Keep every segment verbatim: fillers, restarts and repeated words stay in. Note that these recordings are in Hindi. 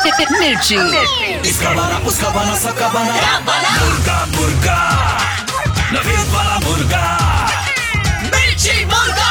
मिर्ची। इसका वाला उसका बना सबका बना मुर्गा मुर्गा नवीद वाला मुर्गा मिर्ची मुर्गा।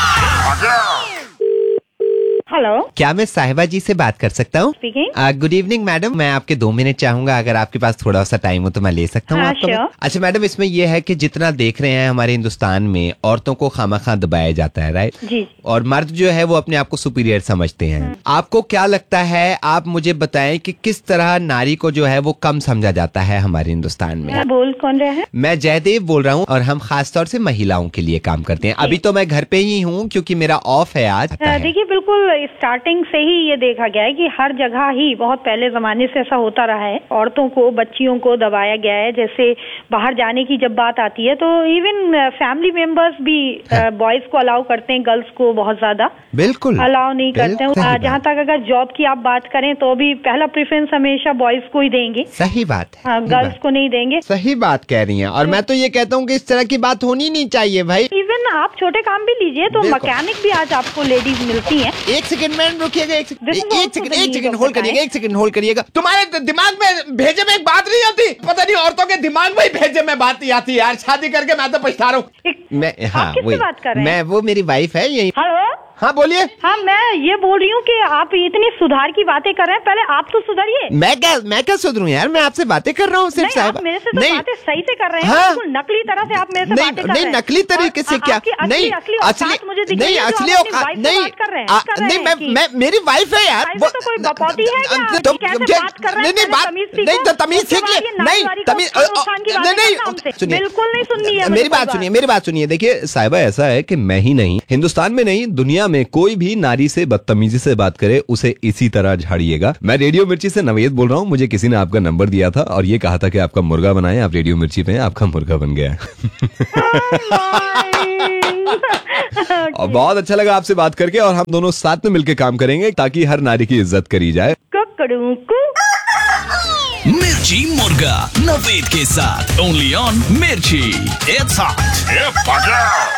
हेलो, क्या मैं साहिबा जी से बात कर सकता हूँ? स्पीकिंग। गुड इवनिंग मैडम, मैं आपके दो मिनट चाहूंगा, अगर आपके पास थोड़ा सा टाइम हो तो मैं ले सकता हूँ हाँ, आपका? sure। अच्छा मैडम, इसमें यह है कि जितना देख रहे हैं हमारे हिंदुस्तान में औरतों को खामखा दबाया जाता है, राइट? जी। और मर्द जो है वो अपने आप को सुपीरियर समझते हैं। आपको क्या लगता है, आप मुझे बताएं कि किस तरह नारी को जो है वो कम समझा जाता है हमारे हिंदुस्तान में? बोल कौन रहे हैं? मैं जयदेव बोल रहा हूँ और हम खास तौर से महिलाओं के लिए काम करते हैं। अभी तो मैं घर पे ही हूँ क्योंकि मेरा ऑफ है आज। देखिए, बिल्कुल स्टार्टिंग से ही ये देखा गया है कि हर जगह ही बहुत पहले जमाने से ऐसा होता रहा है, औरतों को, बच्चियों को दबाया गया है। जैसे बाहर जाने की जब बात आती है तो इवन फैमिली मेंबर्स भी बॉयज को अलाउ करते हैं, गर्ल्स को बहुत ज्यादा बिल्कुल अलाउ नहीं करते हैं। हैं। जहाँ तक अगर जॉब की आप बात करें तो भी पहला प्रेफरेंस हमेशा बॉयज को ही देंगे, सही बात है, गर्ल्स को नहीं देंगे। सही बात कह रही हैं। और मैं तो ये कहता हूँ कि इस तरह की बात होनी नहीं चाहिए भाई। इवन आप छोटे काम भी लीजिए तो मैकेनिक भी आज आपको लेडीज मिलती हैं। एक सेकंड मैडम रुकिएगा, एक सेकंड, This is एक also सेकंड, the एक need second of hold the करिएगा, time। एक सेकंड होल्ड करिएगा। तुम्हारे दिमाग में भेजे में एक बात नहीं आती? पता नहीं औरतों के दिमाग में ही भेजे में बात नहीं आती यार। शादी करके मैं तो पछता रहा हूँ। मैं हाँ आप किससे वही बात कर रहे हैं? मैं, वो मेरी वाइफ है यही। हेलो, हाँ बोलिए। हाँ, मैं ये बोल रही हूँ कि आप इतनी सुधार की बातें कर रहे हैं, पहले आप तो सुधरिए। मैं क्या मैं क्या सुधरूं यार, मैं आपसे बातें कर रहा हूँ सिर्फ नहीं, साहब। आप मेरे से तो बातें सही से कर रहे हैं। हाँ। बिल्कुल नकली तरह से आप मेरे से नहीं बातें कर नहीं रहे हैं। नकली तरीके से और क्या? आपकी असली- नहीं असली असली औकात मुझे दिख नहीं रही है, जो असली आप अपनी औकात wife से नहीं बात कर रहे हैं। आ, कर रहे नहीं हैं मैं कि- मैं मेरी वाइफ है यार। ऐसे तो कोई बकौती है क्या? तो कैसे जे- बात कर रहे हैं? नहीं नहीं पहले बात तमीज नहीं सीखो, तो तमीज उसके सीख बाद ले। ये नहीं नारीवादी को तमीज खान-खान की नहीं बातें नहीं करना हमसे। सुनिए, बिल्कुल नहीं सुननी है मेरी मुझे बात कोई सुनिए, मेरी बात सुनिए। देखिए साहिबा, ऐसा है कि मैं ही नहीं, हिंदुस्तान में नहीं दुनिया में कोई भी नारी से बदतमीजी से बात करे उसे इसी तरह झाड़िएगा। मैं रेडियो मिर्ची से नवेद बोल रहा हूँ। मुझे किसी ने आपका नंबर दिया था और ये कहा था कि आपका मुर्गा बनाए, आप रेडियो मिर्ची पे, आपका मुर्गा बन गया। और बहुत अच्छा लगा आपसे बात करके, और हम दोनों साथ में मिलकर काम करेंगे ताकि हर नारी की इज्जत करी जाए। मिर्ची मुर्गा नवेद के साथ ओनली ऑन मिर्ची। It's hot.